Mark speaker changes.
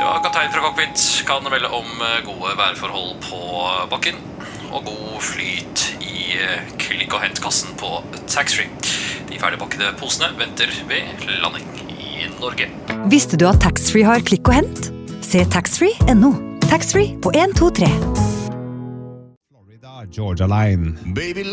Speaker 1: Ja, kaptein fra cockpit kan melde om gode værforhold på bakken og god flyt i klikk- og hentkassen på taxfree. De ferdigpakkede posene venter ved landing i Norge.
Speaker 2: Visste du at taxfree har klikk og hent? Se taxfree.no. Taxfree på 1, 2, 3.
Speaker 3: Florida Georgia Line.